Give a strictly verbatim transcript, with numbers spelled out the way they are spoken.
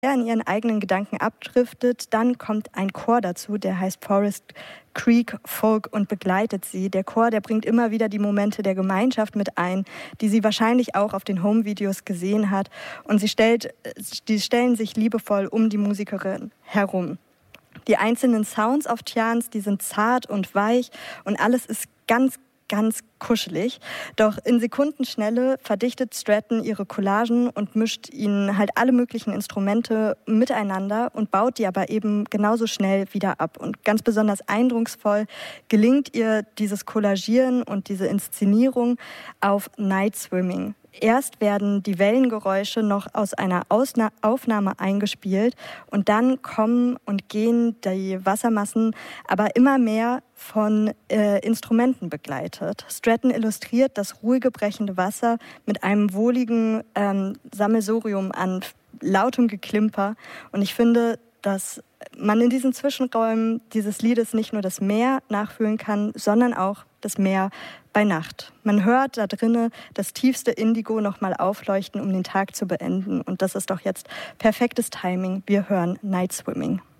in ihren eigenen Gedanken abdriftet. Dann kommt ein Chor dazu, der heißt Forest Creek Folk und begleitet sie. Der Chor, der bringt immer wieder die Momente der Gemeinschaft mit ein, die sie wahrscheinlich auch auf den Home-Videos gesehen hat. Und sie stellt, die stellen sich liebevoll um die Musikerin herum. Die einzelnen Sounds auf Tians, die sind zart und weich und alles ist ganz, ganz kuschelig. Doch in Sekundenschnelle verdichtet Stratton ihre Collagen und mischt ihnen halt alle möglichen Instrumente miteinander und baut die aber eben genauso schnell wieder ab. Und ganz besonders eindrucksvoll gelingt ihr dieses Collagieren und diese Inszenierung auf Night Swimming. Erst werden die Wellengeräusche noch aus einer Ausna- Aufnahme eingespielt und dann kommen und gehen die Wassermassen aber immer mehr von äh, Instrumenten begleitet. Stratton illustriert das ruhige, brechende Wasser mit einem wohligen ähm, Sammelsurium an lautem Geklimper. Und ich finde, dass man in diesen Zwischenräumen dieses Liedes nicht nur das Meer nachfühlen kann, sondern auch das Meer bei Nacht. Man hört da drinnen das tiefste Indigo nochmal aufleuchten, um den Tag zu beenden. Und das ist doch jetzt perfektes Timing. Wir hören Night Swimming.